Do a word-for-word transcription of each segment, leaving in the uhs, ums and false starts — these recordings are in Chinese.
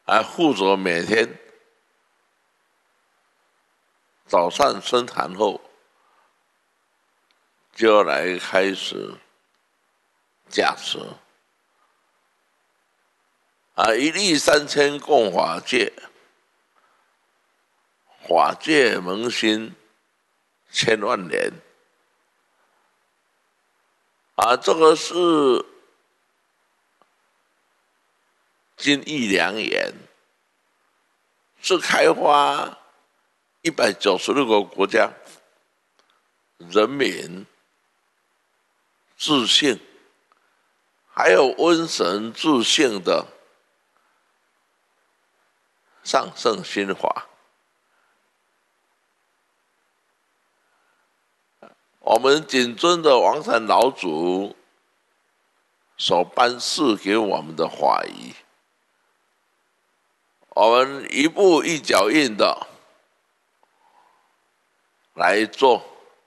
还负责每天早上升坛后，就要来开始驾驶。啊，一粒三千共法界，法界萌心千万年。啊，这个是金玉良言，是开发一百九十六个国家人民自信，还有瘟神自信的上圣心法。我们谨遵的王禅老祖所颁示给我们的法仪，我们一步一脚印的来做，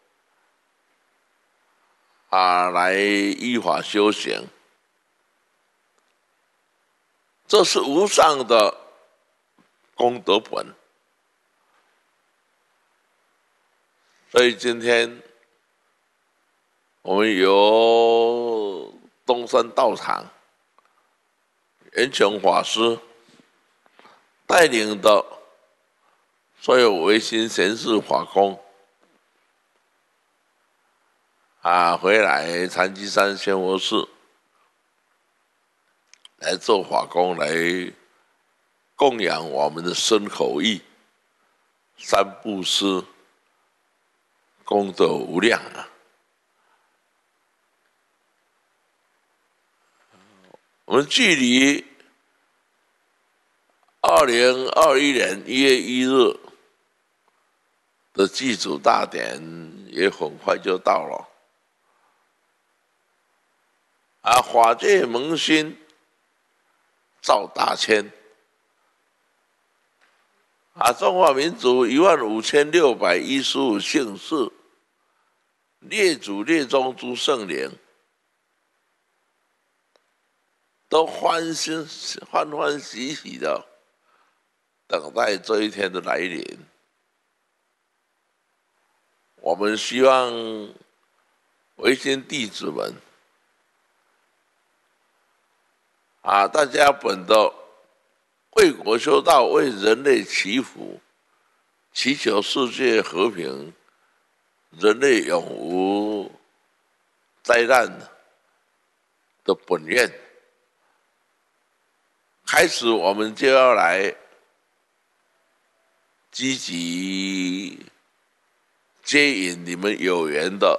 啊，来依法修行，这是无上的功德本。所以今天我们由东山道场圆琼法师带领的所有维新贤士法工啊，回来禅机山仙佛寺来做法工，来供养我们的身口意，三布施，功德无量啊！我们距离二零二一年一月一日的祭祖大典也很快就到了。啊，法界萌心造大千，啊，中华民族一万五千六百一十五姓氏，列祖列宗诸圣灵，都欢欣欢欢喜喜的等待这一天的来临。我们希望维新弟子们啊，大家本着为国修道、为人类祈福、祈求世界和平、人类永无灾难的本愿，开始我们就要来积极接引你们有缘的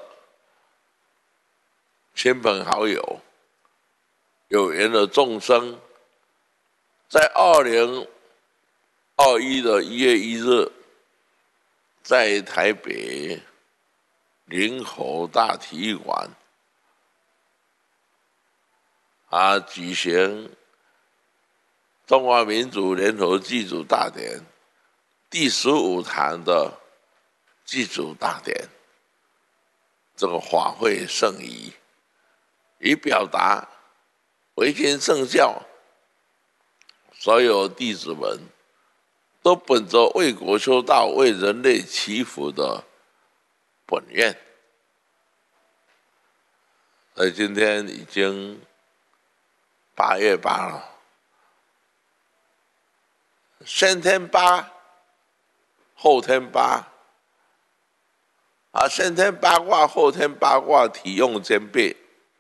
亲朋好友、有缘的众生，在二零二一的一月一日，在台北林口大体育馆啊举行中华民族联合祭祖大典第十五堂的祭祖大典，这个法会圣仪，以表达维新圣教所有弟子们都本着为国修道、为人类祈福的本愿。所以今天已经八月八了，先天八，后天八，啊，先天八卦，后天八卦，体用兼备，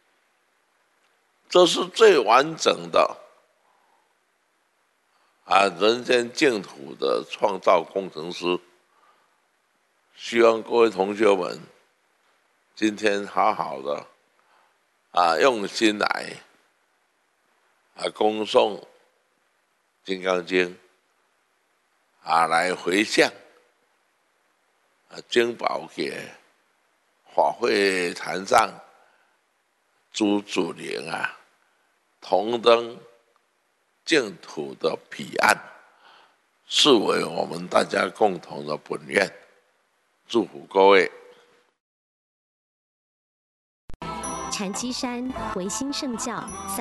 这是最完整的啊，人间净土的创造工程师。希望各位同学们今天好好的啊，用心来啊恭诵《金刚经》啊，来回向啊经宝给法会坛上诸祖灵啊，同登净土的彼岸，视为我们大家共同的本愿。祝福各位。 禅机山维新圣教三。